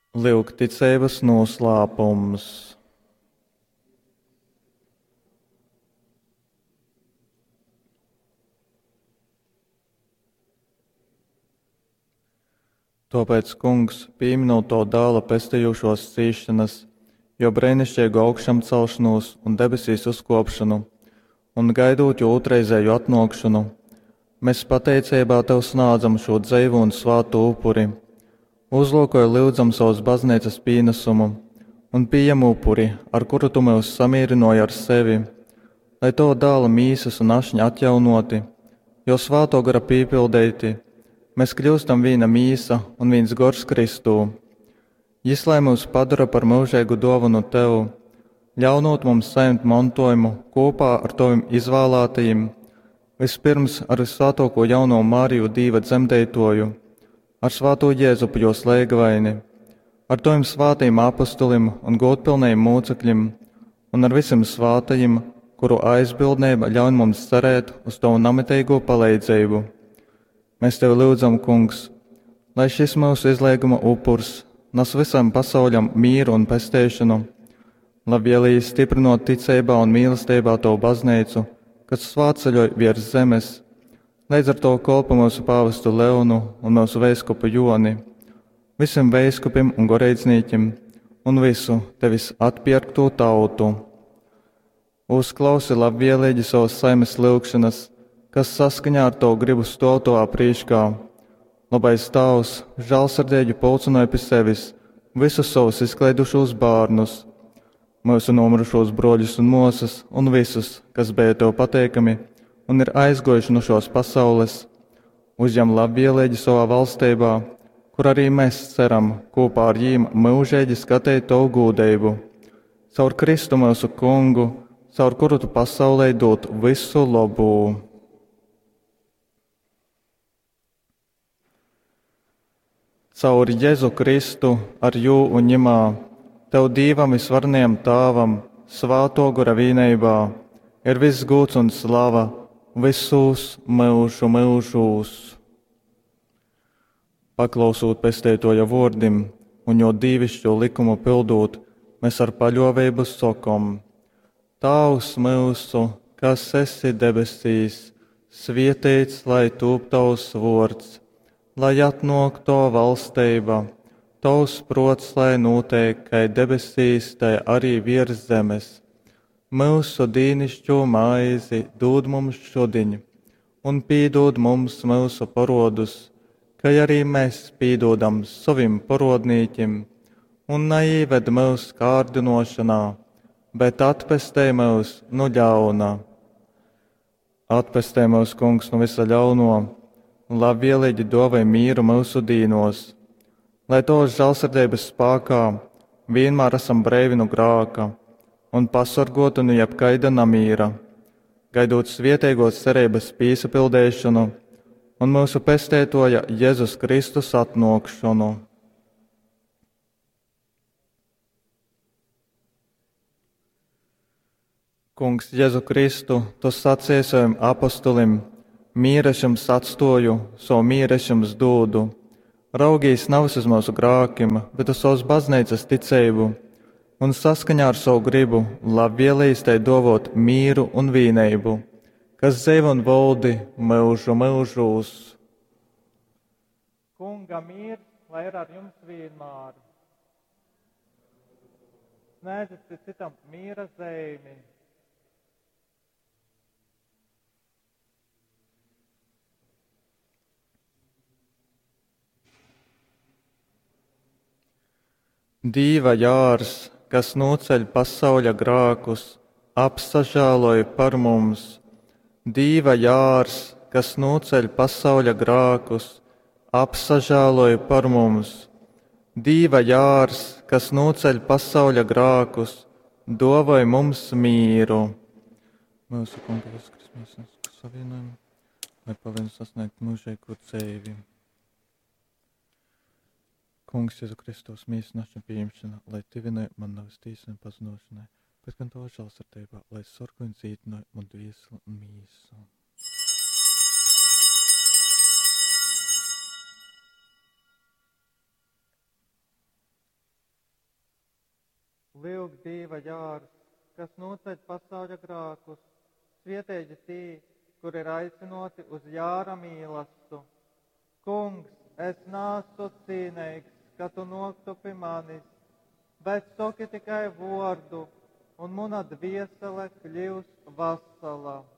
Lūk, ticības noslēpums. Tāpēc, kungs, pieminot to dēla pestījušos cīšanas, jo brēnišķīgu augšām celšanos un debesīs uzkopšanu, un gaidot jo otrreizēju atnākšanu, mēs pateicībā tev sniedzam šo dzīvu un svātu upuri, uzlūkoju lūdzam savas baznīcas pienesumu un pieņem upuri, ar kuru tu mūs samierinoji ar sevi, lai to dēla mīsas un ašņi atjaunoti, jo svāto gara pīpildēti, mēs kļūstam viena mīsa un viens gors Kristū. Jis, lai mūs padara par mūžīgu dāvanu tev, ļaunot mums saņemt mantojumu kopā ar taviem izvēlētajiem, vispirms ar visvētāko jauno Mariju Dieva dzemdētoju, ar svāto Jēzupu jo slēgvaini, ar taviem svātajiem apostolim un godpilnējiem mūcekļiem un ar visiem svātajiem, kuru aizbildnība ļauj mums cerēt uz tavu namitīgo palīdzību. Mēs tev lūdzam, kungs, lai šis mūsu izlieguma upurs nes visam pasauļam mīru un pestēšanu, labvēlīgi stiprinot ticībā un mīlestībā tavu baznīcu, kas svāceļoja virs zemes, līdz ar to kolpa mūsu pāvestu Leonu un mūsu veiskupu Joni, visiem veiskupim un goreidzniekiem un visu tevis atpirkto tautu. Uzklausi labvēlīgi savas saimes lūgšanas, kas saskaņā ar tavu gribu stāv tavā priekšā. Labais Tavs, žēlsirdīgi pulcināja pie sevis visus savus izklaidušos bērnus, mūsu nomirušos broļus un mosas un visus, kas bija tev pateikami un ir aizgojuši no šos pasaules. Uzņem labvēlīgi savā valstībā, kur arī mēs ceram kopā ar jīm mūžīgi skatīt tavu gūdeibu. Caur Kristu mūsu kungu, caur kuru tu pasaulē dot visu labu. Caur Jēzu Kristu ar jū un ņemā, tev Dievam visvarniem Tāvam, svāto gara vīnībā, ir viss gods un slava visus mūžu mūžūs. Paklausot pestētoja vārdim un jo dīvišķo likumu pildot, mēs ar paļāvību sakam: Tavs mūsu, kas esi debesīs, svētīts lai top tavs vārds, lai atnāk to valstība, tavs prots, lai notiek, kā debesīs, tai arī virs zemes. Mūsu dīnišķo maizi dod mums šodien, un pīdod mums mūsu parodus, kā arī mēs pīdodam saviem parodnīkiem, un neieved mūsu kārdinošanā, bet atpestē mūs no ļauna. Atpestē mūs, kungs, no visa ļauno, un labvēlīgi dāvāj mīru mūsu dīnos, lai tos žēlsirdības spēkā vienmēr esam brīvi no grēka un pasargāti no jebkaida namīra, gaidot svētīgos cerības piesapildīšanu un mūsu pestētoja Jēzus Kristus atnākšanu. Kungs, Jēzu Kristu, tu sacīji saviem apostolim: Mīres jums atstāju, savu mīres jums dodu. Raugīs nav uz mūsu grēkiem, bet uz savas baznīcas ticību, un saskaņā ar savu gribu labvēlīgi tai dāvāt mīru un vienību, kas dzīvo un valdi mūžu mūžūs. Kunga mīrs, lai ir ar jums vienmēr. Sniedzat citam mīra zīmi. Dieva jārs, kas noceļ pasauļa grēkus, apsažāloja par mums. Dieva jārs, kas noceļ pasauļa grēkus, apsažāloja par mums. Dieva jārs, kas noceļ pasauļa grēkus, dāvāj mums mīru. Mūsu Kunga Jēzus Kristus savienojumu, lai palīdz sasniegt mūžīgo dzīvi. Kungs, Jēzu Kristus, mīsināšana pieņemšana, lai tivinai man nav tīsina pazinošanai, bet gan to žēlsirdībā, lai sorgu un dzītināju man dvieseli un mīsu. Lūk, Dieva jārs, kas noceļ pasauļa grākus, svietēģi tī, kur ir aicinoti uz jāra mīlestību. Kungs, es nāstu cīnīgs, ka tu noktupi manis, bet saki tikai vārdu, un mana dviesele kļūs vesela.